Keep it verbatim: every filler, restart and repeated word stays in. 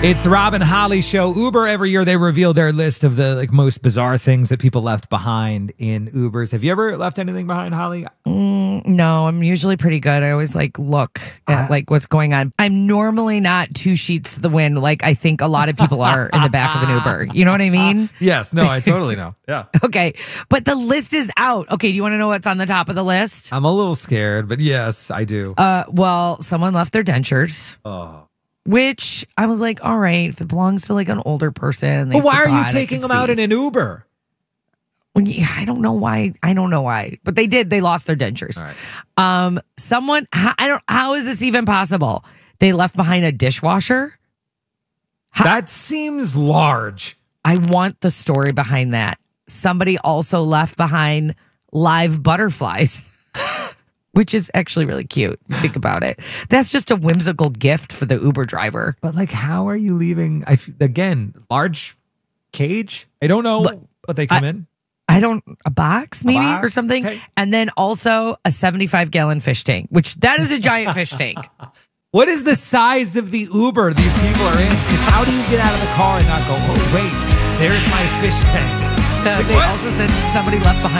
It's the Rob and Holly show. Uber, every year they reveal their list of the like most bizarre things that people left behind in Ubers. Have you ever left anything behind, Holly? Mm, no, I'm usually pretty good. I always like look at like what's going on. I'm normally not two sheets to the wind like I think a lot of people are in the back of an Uber. You know what I mean? Yes. No, I totally know. Yeah. Okay. But the list is out. Okay. Do you want to know what's on the top of the list? I'm a little scared, but yes, I do. Uh, well, someone left their dentures. Oh. Which I was like, all right, if it belongs to like an older person. But why are you taking them out in an Uber? When you, I don't know why. I don't know why. But they did. They lost their dentures. All right. Um, someone, I don't, how is this even possible? They left behind a dishwasher? How, that seems large. I want the story behind that. Somebody also left behind live butterflies. Which is actually really cute. Think about it. That's just a whimsical gift for the Uber driver. But like, how are you leaving? I again, large cage. I don't know, but, but they come I, in. I don't a box maybe a box? or something, okay. And then also a seventy-five gallon fish tank, which that is a giant fish tank. What is the size of the Uber these people are in? Because how do you get out of the car and not go? Oh wait, there's my fish tank. Uh, like, they what? also said somebody left behind